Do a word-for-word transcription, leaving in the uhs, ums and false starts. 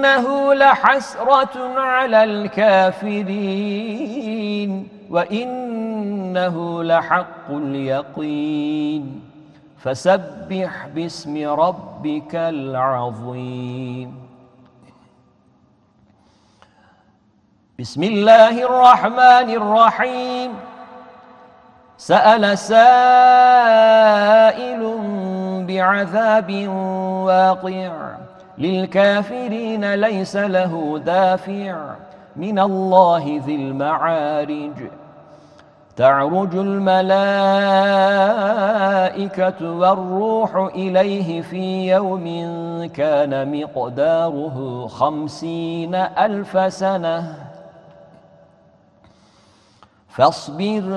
إنه لحسرة على الكافرين وإنه لحق اليقين فسبح باسم ربك العظيم. بسم الله الرحمن الرحيم. سأل سائل بعذاب واقع للكافرين ليس له دافع من الله ذي المعارج. تعرج الملائكة والروح إليه في يوم كان مقداره خمسين ألف سنة فاصبر